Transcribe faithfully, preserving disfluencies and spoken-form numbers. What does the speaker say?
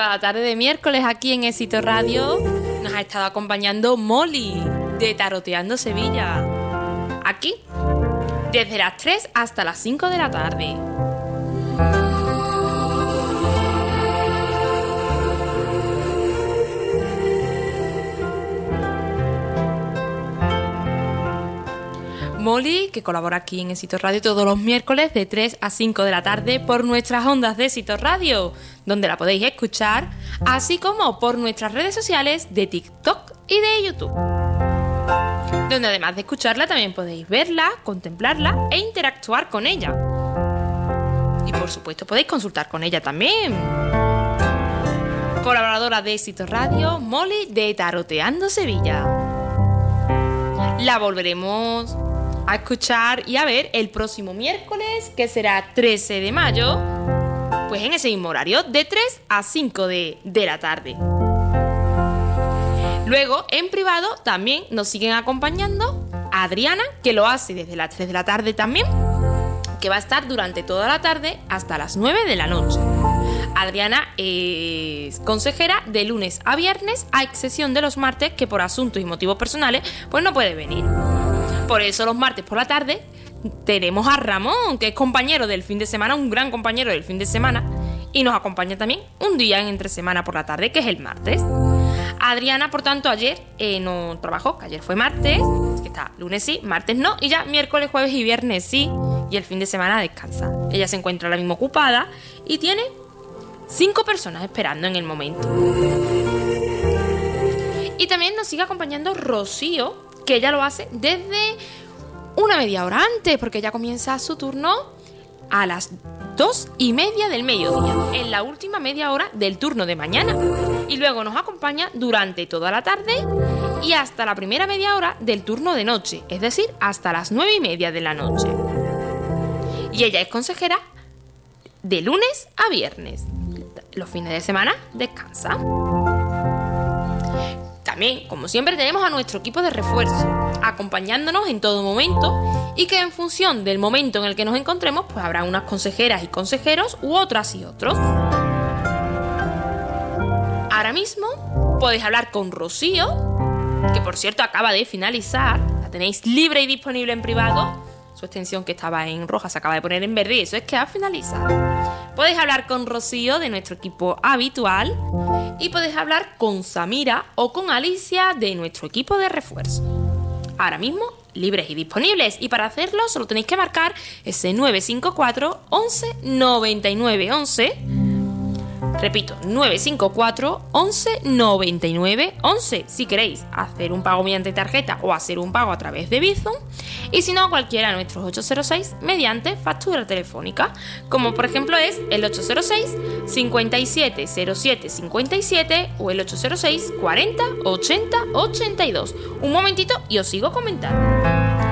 cada tarde de miércoles aquí en Éxito Radio nos ha estado acompañando Molly de Taroteando Sevilla. Aquí, desde las tres hasta las cinco de la tarde. Molly, que colabora aquí en Éxito Radio todos los miércoles de tres a cinco de la tarde por nuestras ondas de Éxito Radio, donde la podéis escuchar, así como por nuestras redes sociales de TikTok y de YouTube, donde además de escucharla también podéis verla, contemplarla e interactuar con ella. Y por supuesto podéis consultar con ella también. Colaboradora de Éxito Radio, Molly de Taroteando Sevilla. La volveremos a escuchar y a ver el próximo miércoles, que será trece de mayo, pues en ese mismo horario, de tres a cinco de, de la tarde. Luego, en privado, también nos siguen acompañando Adriana, que lo hace desde las tres de la tarde también, que va a estar durante toda la tarde hasta las nueve de la noche. Adriana es consejera de lunes a viernes, a excepción de los martes, que por asuntos y motivos personales pues no puede venir. Por eso los martes por la tarde tenemos a Ramón, que es compañero del fin de semana, un gran compañero del fin de semana, y nos acompaña también un día en entre semana por la tarde, que es el martes. Adriana, por tanto, ayer eh, no trabajó, que ayer fue martes, que está lunes sí, martes no, y ya miércoles, jueves y viernes sí, y el fin de semana descansa. Ella se encuentra ahora mismo ocupada y tiene cinco personas esperando en el momento. Y también nos sigue acompañando Rocío, que ella lo hace desde una media hora antes, porque ella comienza su turno a las dos y media del mediodía, en la última media hora del turno de mañana, y luego nos acompaña durante toda la tarde y hasta la primera media hora del turno de noche, es decir, hasta las nueve y media de la noche. Y ella es consejera de lunes a viernes. Los fines de semana descansa. También, como siempre, tenemos a nuestro equipo de refuerzo, acompañándonos en todo momento, y que en función del momento en el que nos encontremos, pues habrá unas consejeras y consejeros u otras y otros. Ahora mismo podéis hablar con Rocío, que por cierto acaba de finalizar, la tenéis libre y disponible en privado. Su extensión, que estaba en roja, se acaba de poner en verde, y eso es que ha finalizado. Podéis hablar con Rocío de nuestro equipo habitual, y podéis hablar con Samira o con Alicia de nuestro equipo de refuerzo. Ahora mismo libres y disponibles, y para hacerlo solo tenéis que marcar ese nueve cinco cuatro once noventa y nueve once. Repito, nueve cinco cuatro once noventa y nueve once si queréis hacer un pago mediante tarjeta o hacer un pago a través de Bizum, y si no, cualquiera de nuestros ocho cero seis mediante factura telefónica, como por ejemplo es el ocho cero seis cincuenta y siete cero siete cincuenta y siete o el ocho cero seis cuarenta ochenta ochenta y dos. Un momentito y os sigo comentando.